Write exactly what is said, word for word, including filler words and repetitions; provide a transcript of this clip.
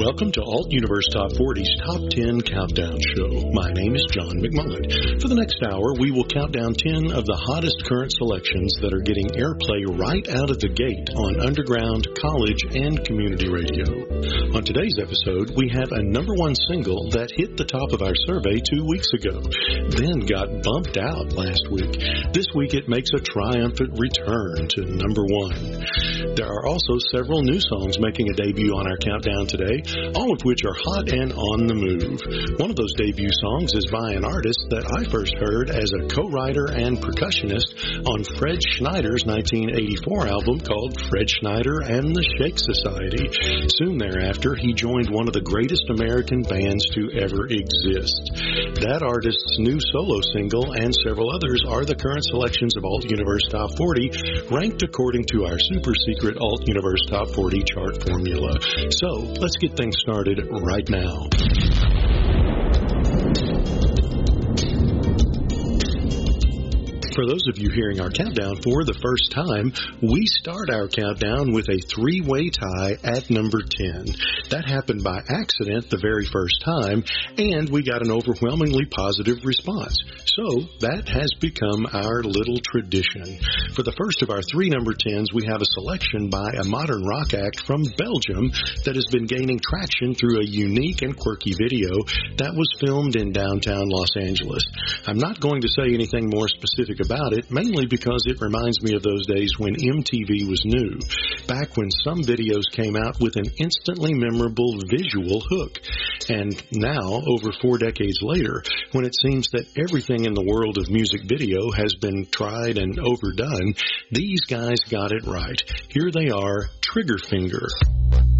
Welcome to Alt Universe Top forty's Top ten Countdown Show. My name is John McMullen. For the next hour, we will count down ten of the hottest current selections that are getting airplay right out of the gate on underground, college, and community radio. On today's episode, we have a number one single that hit the top of our survey two weeks ago, then got bumped out last week. This week, it makes a triumphant return to number one. There are also several new songs making a debut on our countdown today, all of which are hot and on the move. One of those debut songs is by an artist that I first heard as a co-writer and percussionist on Fred Schneider's nineteen eighty-four album called Fred Schneider and the Shake Society. Soon thereafter, he joined one of the greatest American bands to ever exist. That artist's new solo single and several others are the current selections of Alt Universe Top forty, ranked according to our super secret Alt Universe Top forty chart formula. So, let's get things started right now. For those of you hearing our countdown for the first time, we start our countdown with a three-way tie at number ten. That happened by accident the very first time, and we got an overwhelmingly positive response. So that has become our little tradition. For the first of our three number tens, we have a selection by a modern rock act from Belgium that has been gaining traction through a unique and quirky video that was filmed in downtown Los Angeles. I'm not going to say anything more specific about it, mainly because it reminds me of those days when M T V was new, back when some videos came out with an instantly memorable visual hook. And now, over four decades later, when it seems that everything in the world of music video has been tried and overdone, these guys got it right. Here they are, Triggerfinger.